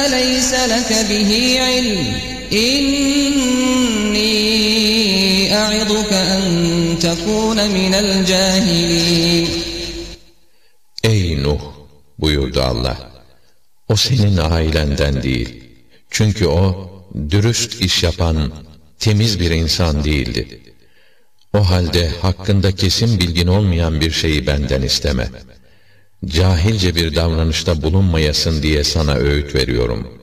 لَيْسَ لَكَ بِهِ عِلْمٌ إِنِّي أَعِظُكَ أَن تَكُونَ مِنَ الْجَاهِلِينَ. Ey Nuh, buyurdu Allah, o senin ailenden değil. Çünkü o dürüst iş yapan, temiz bir insan değildi. O halde hakkında kesin bilgin olmayan bir şeyi benden isteme. Cahilce bir davranışta bulunmayasın diye sana öğüt veriyorum.